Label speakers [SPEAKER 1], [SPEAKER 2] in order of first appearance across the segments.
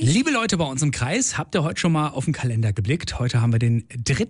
[SPEAKER 1] Liebe Leute bei uns im Kreis, habt ihr heute schon mal auf den Kalender geblickt? Heute haben wir den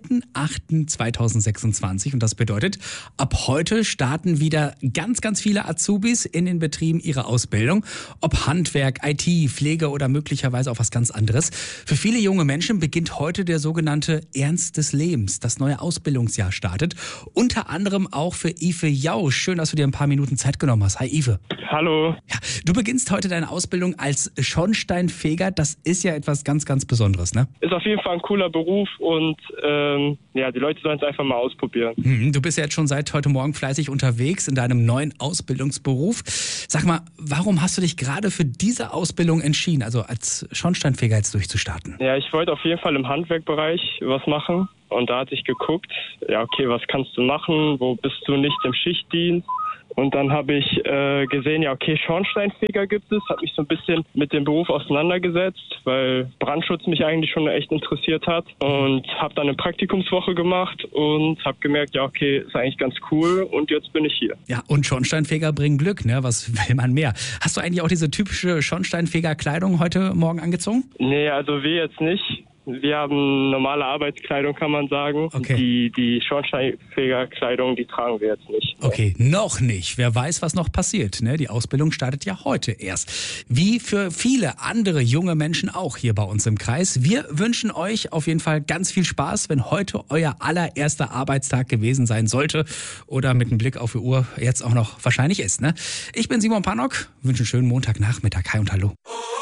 [SPEAKER 1] 3.8.2026 und das bedeutet, ab heute starten wieder ganz, ganz viele Azubis in den Betrieben ihre Ausbildung. Ob Handwerk, IT, Pflege oder möglicherweise auch was ganz anderes. Für viele junge Menschen beginnt heute der sogenannte Ernst des Lebens. Das neue Ausbildungsjahr startet. Unter anderem auch für Ive Jausch. Schön, dass du dir ein paar Minuten Zeit genommen hast. Hi Ive.
[SPEAKER 2] Hallo.
[SPEAKER 1] Ja, du beginnst heute deine Ausbildung als Schornsteinfeger. Das ist ja etwas ganz, ganz Besonderes, ne?
[SPEAKER 2] Ist auf jeden Fall ein cooler Beruf und die Leute sollen es einfach mal ausprobieren.
[SPEAKER 1] Du bist ja jetzt schon seit heute Morgen fleißig unterwegs in deinem neuen Ausbildungsberuf. Sag mal, warum hast du dich gerade für diese Ausbildung entschieden, also als Schornsteinfeger jetzt durchzustarten?
[SPEAKER 2] Ja, ich wollte auf jeden Fall im Handwerkbereich was machen und da hatte ich geguckt, ja okay, was kannst du machen, wo bist du nicht im Schichtdienst? Und dann habe ich gesehen, ja okay, Schornsteinfeger gibt es, habe mich so ein bisschen mit dem Beruf auseinandergesetzt, weil Brandschutz mich eigentlich schon echt interessiert hat und habe dann eine Praktikumswoche gemacht und habe gemerkt, ja okay, ist eigentlich ganz cool und jetzt bin ich hier.
[SPEAKER 1] Ja, und Schornsteinfeger bringen Glück, ne? Was will man mehr? Hast du eigentlich auch diese typische Schornsteinfeger-Kleidung heute Morgen angezogen?
[SPEAKER 2] Nee, also wir jetzt nicht. Wir haben normale Arbeitskleidung, kann man sagen.
[SPEAKER 1] Okay.
[SPEAKER 2] Die Schornsteinfegerkleidung, die tragen wir jetzt nicht.
[SPEAKER 1] Okay, noch nicht. Wer weiß, was noch passiert, ne? Die Ausbildung startet ja heute erst. Wie für viele andere junge Menschen auch hier bei uns im Kreis. Wir wünschen euch auf jeden Fall ganz viel Spaß, wenn heute euer allererster Arbeitstag gewesen sein sollte oder mit einem Blick auf die Uhr jetzt auch noch wahrscheinlich ist, ne? Ich bin Simon Pannock, wünsche einen schönen Montagnachmittag. Hi und hallo.